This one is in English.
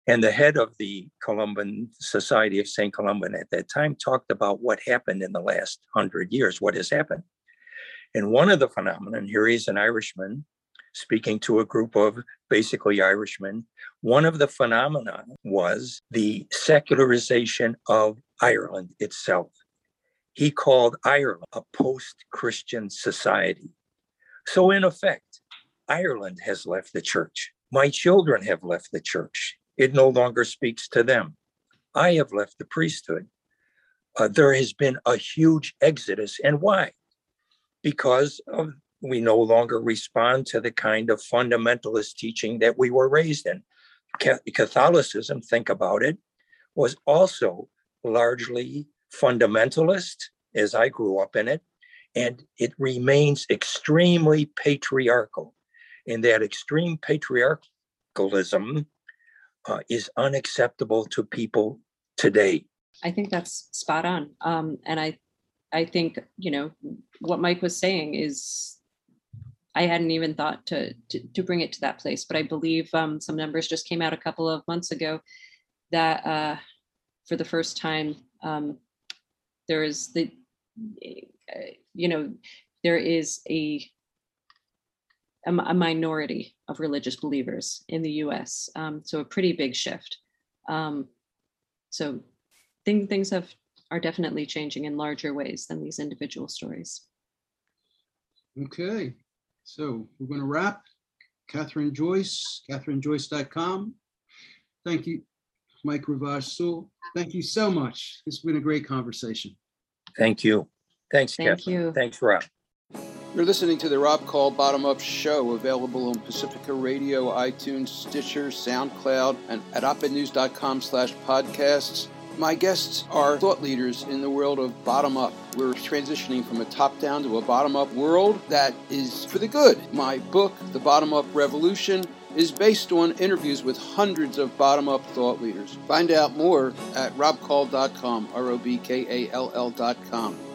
And the head of the Columban Society of St. Columban at that time talked about what happened in the last 100 years, what has happened. And one of the phenomena, here he's an Irishman speaking to a group of basically Irishmen, one of the phenomena was the secularization of Ireland itself. He called Ireland a post-Christian society. So in effect, Ireland has left the church. My children have left the church. It no longer speaks to them. I have left the priesthood. There has been a huge exodus. And why? Because we no longer respond to the kind of fundamentalist teaching that we were raised in. Catholicism, think about it, was also largely fundamentalist as I grew up in it, and it remains extremely patriarchal. And that extreme patriarchalism is unacceptable to people today. I think that's spot on. And I think, what Mike was saying is, I hadn't even thought to bring it to that place, but I believe some numbers just came out a couple of months ago that for the first time, there is there is a minority of religious believers in the U.S. So a pretty big shift. So things are definitely changing in larger ways than these individual stories. Okay, so we're going to wrap. Kathryn Joyce, kathrynejoyce.com. Thank you, Mike Rivas-Sewell. Thank you so much. It's been a great conversation. Thank you. Thanks, Thank Kathryn. you. Thanks, Rob. You're listening to the Rob Call Bottom Up Show, available on Pacifica Radio, iTunes, Stitcher, SoundCloud, and at opednews.com/podcasts. My guests are thought leaders in the world of bottom up. We're transitioning from a top-down to a bottom-up world that is for the good. My book, The Bottom Up Revolution, is based on interviews with hundreds of bottom-up thought leaders. Find out more at robkall.com, ROBKALL.com.